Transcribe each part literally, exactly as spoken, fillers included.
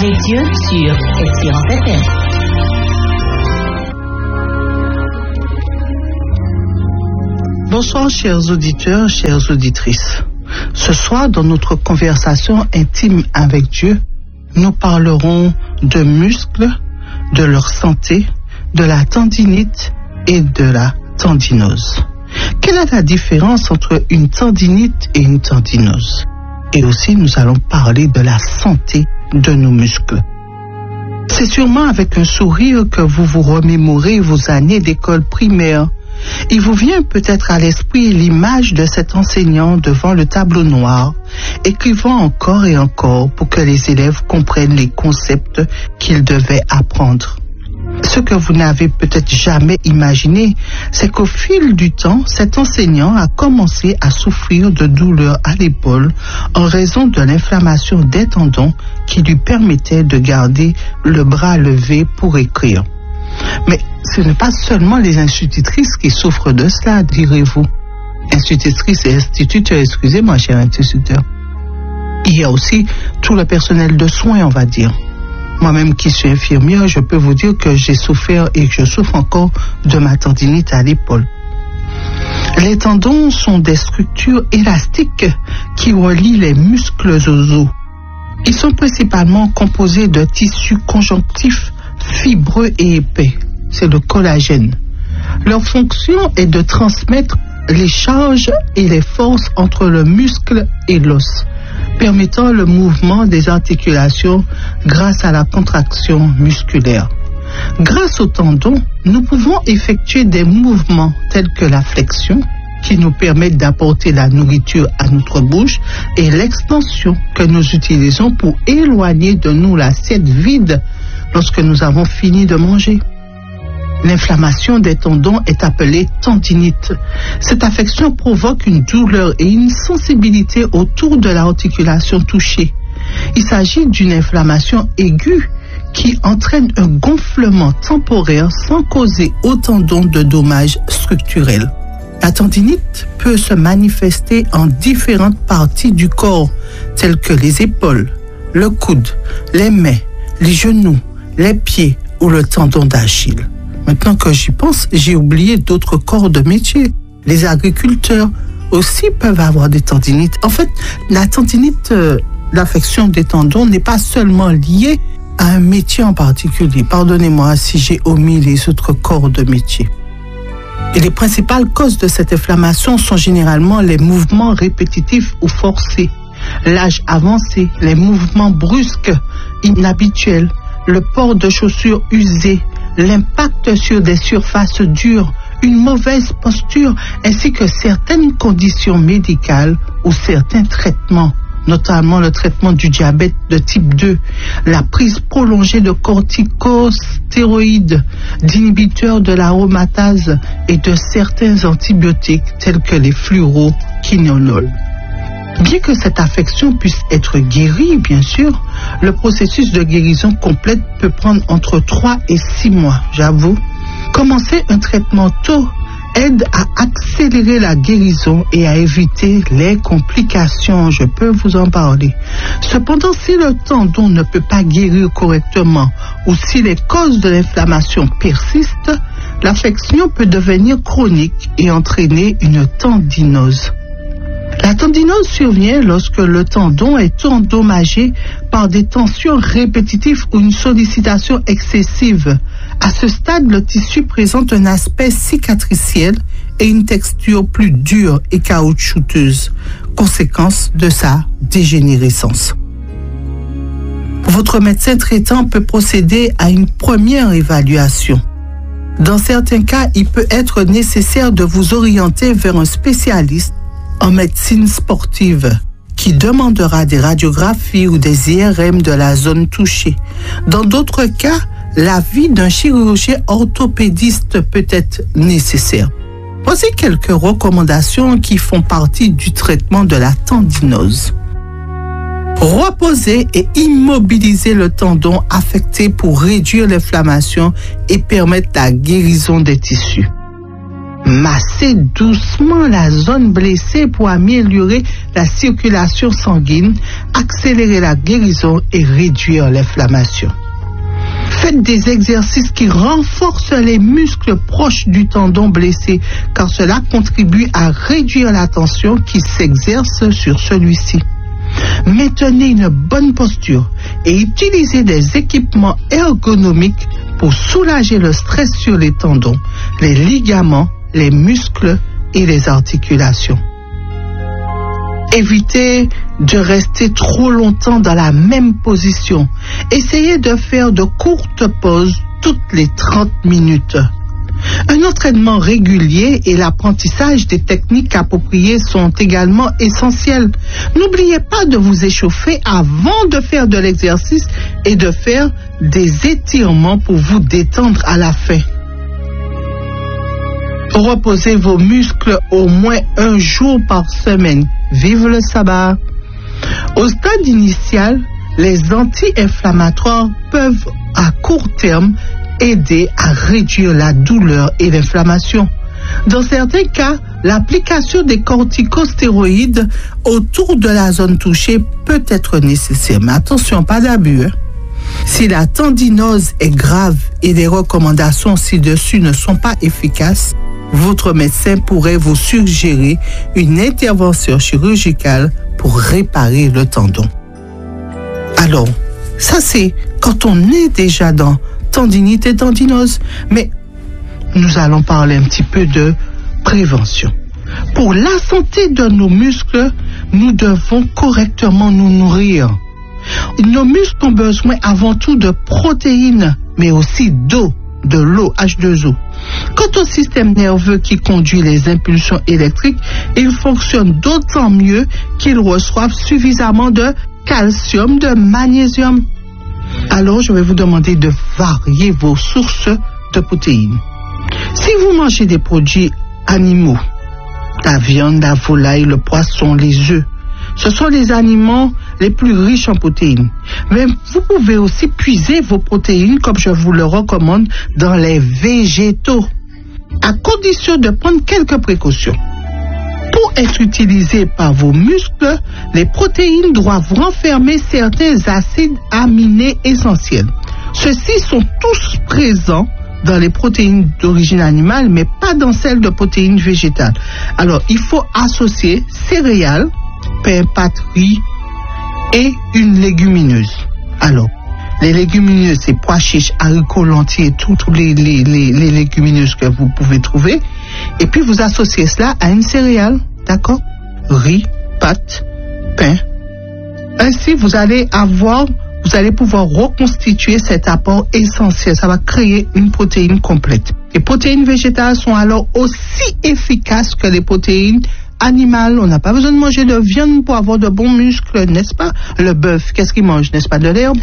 Les yeux sur Espérance F M. Bonsoir chers auditeurs, chères auditrices. Ce soir, dans notre conversation intime avec Dieu, nous parlerons de muscles, de leur santé, de la tendinite et de la tendinose. Quelle est la différence entre une tendinite et une tendinose? Et aussi, nous allons parler de la santé de nos muscles. C'est sûrement avec un sourire que vous vous remémorez vos années d'école primaire. Il vous vient peut-être à l'esprit l'image de cet enseignant devant le tableau noir, écrivant encore et encore pour que les élèves comprennent les concepts qu'ils devaient apprendre. Ce que vous n'avez peut-être jamais imaginé, c'est qu'au fil du temps, cet enseignant a commencé à souffrir de douleurs à l'épaule en raison de l'inflammation des tendons qui lui permettait de garder le bras levé pour écrire. Mais ce n'est pas seulement les institutrices qui souffrent de cela, direz-vous. Institutrices et instituteurs, excusez-moi, cher instituteur. Il y a aussi tout le personnel de soins, on va dire. Moi-même qui suis infirmière, je peux vous dire que j'ai souffert et que je souffre encore de ma tendinite à l'épaule. Les tendons sont des structures élastiques qui relient les muscles aux os. Ils sont principalement composés de tissus conjonctifs fibreux et épais. C'est le collagène. Leur fonction est de transmettre les charges et les forces entre le muscle et l'os, permettant le mouvement des articulations grâce à la contraction musculaire. Grâce aux tendons, nous pouvons effectuer des mouvements tels que la flexion, qui nous permettent d'apporter la nourriture à notre bouche, et l'extension que nous utilisons pour éloigner de nous l'assiette vide lorsque nous avons fini de manger. L'inflammation des tendons est appelée tendinite. Cette affection provoque une douleur et une sensibilité autour de l'articulation touchée. Il s'agit d'une inflammation aiguë qui entraîne un gonflement temporaire sans causer au tendon de dommages structurels. La tendinite peut se manifester en différentes parties du corps, telles que les épaules, le coude, les mains, les genoux, les pieds ou le tendon d'Achille. Maintenant que j'y pense, j'ai oublié d'autres corps de métier. Les agriculteurs aussi peuvent avoir des tendinites. En fait, la tendinite, euh, l'affection des tendons n'est pas seulement liée à un métier en particulier. Pardonnez-moi si j'ai omis les autres corps de métier. Et les principales causes de cette inflammation sont généralement les mouvements répétitifs ou forcés, l'âge avancé, les mouvements brusques, inhabituels, le port de chaussures usées, l'impact sur des surfaces dures, une mauvaise posture, ainsi que certaines conditions médicales ou certains traitements, notamment le traitement du diabète de type deux, la prise prolongée de corticostéroïdes, d'inhibiteurs de l'aromatase et de certains antibiotiques tels que les fluoroquinolones. Bien que cette affection puisse être guérie, bien sûr, le processus de guérison complète peut prendre entre trois et six mois, j'avoue. Commencer un traitement tôt aide à accélérer la guérison et à éviter les complications, je peux vous en parler. Cependant, si le tendon ne peut pas guérir correctement ou si les causes de l'inflammation persistent, l'affection peut devenir chronique et entraîner une tendinose. La tendinose survient lorsque le tendon est endommagé par des tensions répétitives ou une sollicitation excessive. À ce stade, le tissu présente un aspect cicatriciel et une texture plus dure et caoutchouteuse, conséquence de sa dégénérescence. Votre médecin traitant peut procéder à une première évaluation. Dans certains cas, il peut être nécessaire de vous orienter vers un spécialiste en médecine sportive qui demandera des radiographies ou des I R M de la zone touchée. Dans d'autres cas, l'avis d'un chirurgien orthopédiste peut être nécessaire. Voici quelques recommandations qui font partie du traitement de la tendinose. Reposer et immobiliser le tendon affecté pour réduire l'inflammation et permettre la guérison des tissus. Massez doucement la zone blessée pour améliorer la circulation sanguine, accélérer la guérison et réduire l'inflammation. Faites des exercices qui renforcent les muscles proches du tendon blessé, car cela contribue à réduire la tension qui s'exerce sur celui-ci. Maintenez une bonne posture et utilisez des équipements ergonomiques pour soulager le stress sur les tendons, les ligaments, les muscles et les articulations. Évitez de rester trop longtemps dans la même position. Essayez de faire de courtes pauses toutes les trente minutes. Un entraînement régulier et l'apprentissage des techniques appropriées sont également essentiels. N'oubliez pas de vous échauffer avant de faire de l'exercice et de faire des étirements pour vous détendre à la fin. Reposez vos muscles au moins un jour par semaine. Vive le sabbat! Au stade initial, les anti-inflammatoires peuvent à court terme aider à réduire la douleur et l'inflammation. Dans certains cas, l'application des corticostéroïdes autour de la zone touchée peut être nécessaire. Mais attention, pas d'abus. Hein? Si la tendinose est grave et les recommandations ci-dessus ne sont pas efficaces, votre médecin pourrait vous suggérer une intervention chirurgicale pour réparer le tendon. Alors, ça c'est quand on est déjà dans tendinite et tendinose. Mais nous allons parler un petit peu de prévention. Pour la santé de nos muscles, nous devons correctement nous nourrir. Nos muscles ont besoin avant tout de protéines, mais aussi d'eau, de l'eau, H deux O. Quant au système nerveux qui conduit les impulsions électriques, il fonctionne d'autant mieux qu'il reçoive suffisamment de calcium, de magnésium. Alors, je vais vous demander de varier vos sources de protéines. Si vous mangez des produits animaux, la viande, la volaille, le poisson, les œufs, ce sont les aliments les plus riches en protéines. Mais vous pouvez aussi puiser vos protéines, comme je vous le recommande, dans les végétaux, à condition de prendre quelques précautions. Pour être utilisées par vos muscles, les protéines doivent renfermer certains acides aminés essentiels. Ceux-ci sont tous présents dans les protéines d'origine animale, mais pas dans celles de protéines végétales. Alors, il faut associer céréales, pain, pâtes, riz et une légumineuse. Alors, les légumineuses, c'est pois chiches, haricots, lentilles, toutes les, les, les, les légumineuses que vous pouvez trouver. Et puis, vous associez cela à une céréale, d'accord? Riz, pâtes, pain. Ainsi, vous allez avoir, vous allez pouvoir reconstituer cet apport essentiel. Ça va créer une protéine complète. Les protéines végétales sont alors aussi efficaces que les protéines animales. On n'a pas besoin de manger de viande pour avoir de bons muscles, n'est-ce pas? Le bœuf, qu'est-ce qu'il mange, n'est-ce pas? De l'herbe.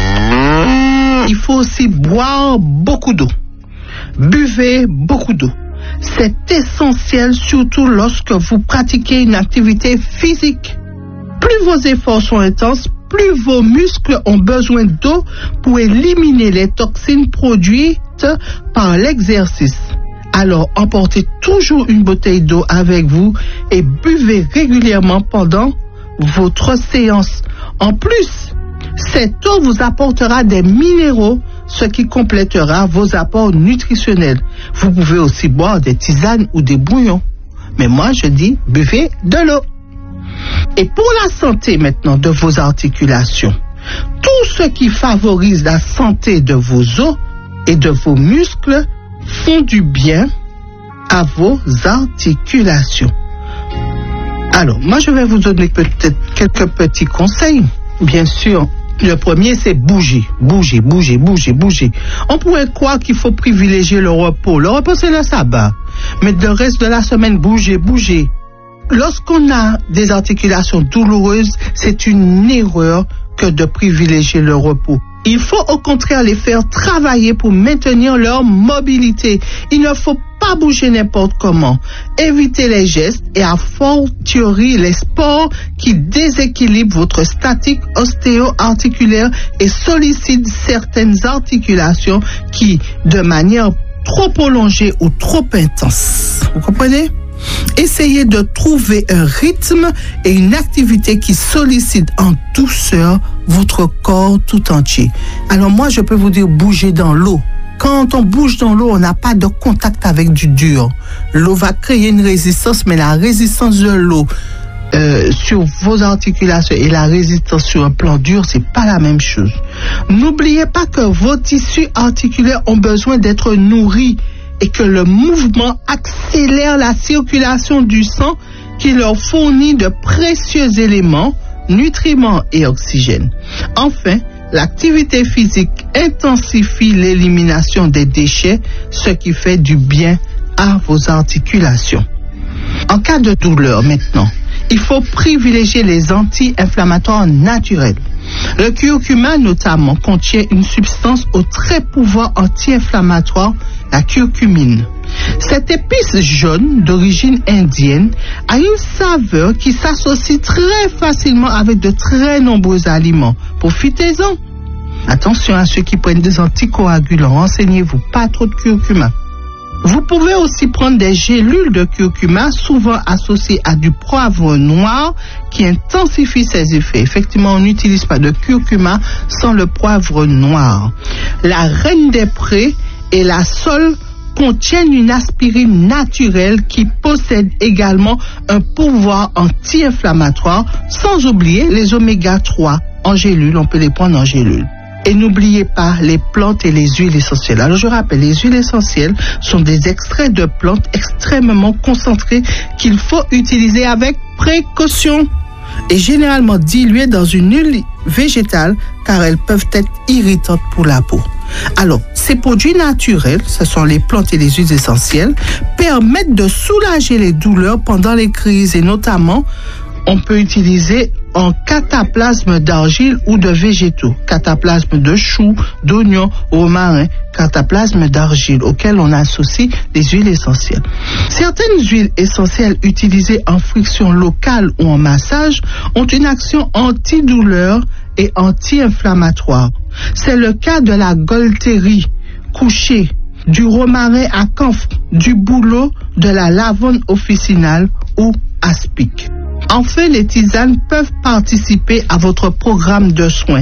Il faut aussi boire beaucoup d'eau. Buvez beaucoup d'eau. C'est essentiel, surtout lorsque vous pratiquez une activité physique. Plus vos efforts sont intenses, plus vos muscles ont besoin d'eau pour éliminer les toxines produites par l'exercice. Alors, emportez toujours une bouteille d'eau avec vous et buvez régulièrement pendant votre séance. En plus, cette eau vous apportera des minéraux, ce qui complétera vos apports nutritionnels. Vous pouvez aussi boire des tisanes ou des bouillons. Mais moi, je dis, buvez de l'eau. Et pour la santé maintenant de vos articulations, tout ce qui favorise la santé de vos os et de vos muscles font du bien à vos articulations. Alors, moi, je vais vous donner peut-être quelques petits conseils. Bien sûr, le premier, c'est bouger, bouger, bouger, bouger, bouger. On pourrait croire qu'il faut privilégier le repos. Le repos, c'est le sabbat. Mais le reste de la semaine, bouger, bouger. Lorsqu'on a des articulations douloureuses, c'est une erreur que de privilégier le repos. Il faut au contraire les faire travailler pour maintenir leur mobilité. Il ne faut pas bouger n'importe comment. Évitez les gestes et a fortiori les sports qui déséquilibrent votre statique ostéo-articulaire et sollicitent certaines articulations qui, de manière trop prolongé ou trop intense. Vous comprenez? Essayez de trouver un rythme et une activité qui sollicite en douceur votre corps tout entier. Alors moi, je peux vous dire, bougez dans l'eau. Quand on bouge dans l'eau, on n'a pas de contact avec du dur. L'eau va créer une résistance, mais la résistance de l'eau euh, sur vos articulations et la résistance sur un plan dur, c'est pas la même chose. N'oubliez pas que vos tissus articulaires ont besoin d'être nourris et que le mouvement accélère la circulation du sang qui leur fournit de précieux éléments, nutriments et oxygène. Enfin, l'activité physique intensifie l'élimination des déchets, ce qui fait du bien à vos articulations. En cas de douleur maintenant, il faut privilégier les anti-inflammatoires naturels. Le curcuma notamment contient une substance au très pouvoir anti-inflammatoire, la curcumine. Cette épice jaune d'origine indienne a une saveur qui s'associe très facilement avec de très nombreux aliments. Profitez-en. Attention à ceux qui prennent des anticoagulants, renseignez-vous, pas trop de curcuma. Vous pouvez aussi prendre des gélules de curcuma, souvent associées à du poivre noir, qui intensifie ses effets. Effectivement, on n'utilise pas de curcuma sans le poivre noir. La reine des prés et la sole contiennent une aspirine naturelle qui possède également un pouvoir anti-inflammatoire, sans oublier les oméga trois en gélule, on peut les prendre en gélule. Et n'oubliez pas les plantes et les huiles essentielles. Alors je rappelle, les huiles essentielles sont des extraits de plantes extrêmement concentrés qu'il faut utiliser avec précaution et généralement diluées dans une huile végétale car elles peuvent être irritantes pour la peau. Alors, ces produits naturels, ce sont les plantes et les huiles essentielles, permettent de soulager les douleurs pendant les crises et notamment, on peut utiliser en cataplasme d'argile ou de végétaux, cataplasme de choux, d'oignons, romarin, cataplasme d'argile auquel on associe les huiles essentielles. Certaines huiles essentielles utilisées en friction locale ou en massage ont une action antidouleur et anti-inflammatoire. C'est le cas de la Gualtérie couchée, du romarin à camphre, du bouleau, de la lavande officinale ou aspic. Enfin, les tisanes peuvent participer à votre programme de soins.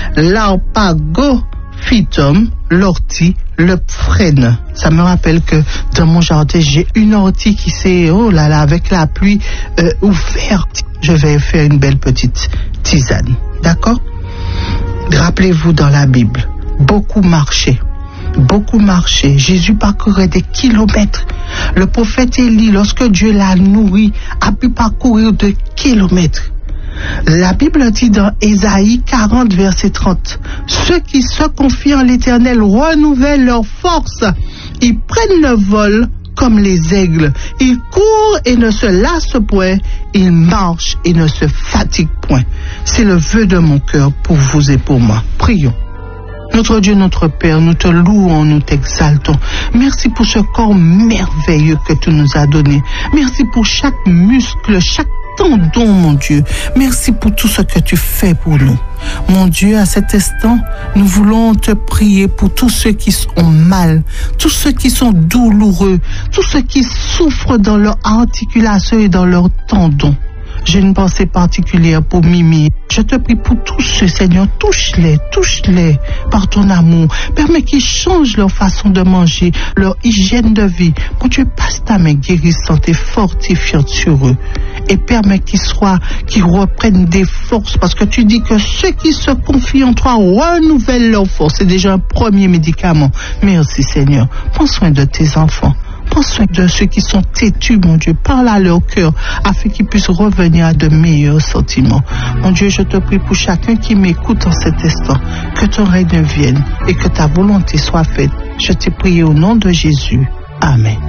L'arpagophytum, l'ortie, le frêne. Ça me rappelle que dans mon jardin, j'ai une ortie qui s'est, oh là là, avec la pluie euh, ouverte. Je vais faire une belle petite tisane. D'accord? Rappelez-vous dans la Bible, beaucoup marchaient. Beaucoup marchaient. Jésus parcourait des kilomètres. Le prophète Élie, lorsque Dieu l'a nourri, a pu parcourir de kilomètres. La Bible dit dans Ésaïe quarante, verset trente, « Ceux qui se confient en l'Éternel renouvellent leur force. Ils prennent le vol comme les aigles. Ils courent et ne se lassent point. Ils marchent et ne se fatiguent point. » C'est le vœu de mon cœur pour vous et pour moi. Prions. Notre Dieu, notre Père, nous te louons, nous t'exaltons. Merci pour ce corps merveilleux que tu nous as donné. Merci pour chaque muscle, chaque tendon, mon Dieu. Merci pour tout ce que tu fais pour nous. Mon Dieu, à cet instant, nous voulons te prier pour tous ceux qui ont mal, tous ceux qui sont douloureux, tous ceux qui souffrent dans leur articulation et dans leurs tendons. J'ai une pensée particulière pour Mimi. Je te prie pour tous ceux, Seigneur, touche-les, touche-les par ton amour. Permets qu'ils changent leur façon de manger, leur hygiène de vie. Mon Dieu, passe ta main guérissante et fortifiante sur eux. Et permets qu'ils soient, qu'ils reprennent des forces. Parce que tu dis que ceux qui se confient en toi renouvellent leur force. C'est déjà un premier médicament. Merci, Seigneur. Prends soin de tes enfants. Prends soin de ceux qui sont têtus, mon Dieu. Parle à leur cœur afin qu'ils puissent revenir à de meilleurs sentiments. Mon Dieu, je te prie pour chacun qui m'écoute en cet instant, que ton règne vienne et que ta volonté soit faite. Je t'ai prié au nom de Jésus. Amen.